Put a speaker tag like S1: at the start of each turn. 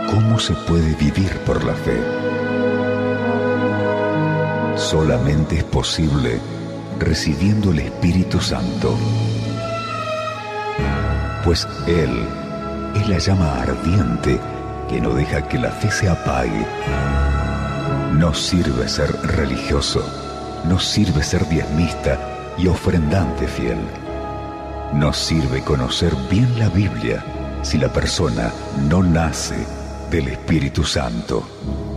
S1: ¿Cómo se puede vivir por la fe? Solamente es posible recibiendo el Espíritu Santo, pues Él es la llama ardiente que no deja que la fe se apague. No sirve ser religioso, no sirve ser diezmista y ofrendante fiel. No sirve conocer bien la Biblia si la persona no nace del Espíritu Santo.